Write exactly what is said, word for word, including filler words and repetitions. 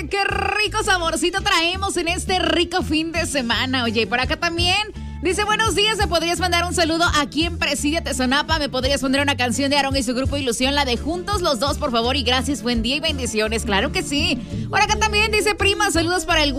qué rico saborcito traemos en este rico fin de semana. Oye, y por acá también dice, buenos días, ¿me podrías mandar un saludo a quien preside Tesonapa? ¿Me podrías poner una canción de Aarón y su grupo Ilusión, la de Juntos los Dos, por favor? Y gracias, buen día y bendiciones. Claro que sí. Por acá también dice, prima, saludos para el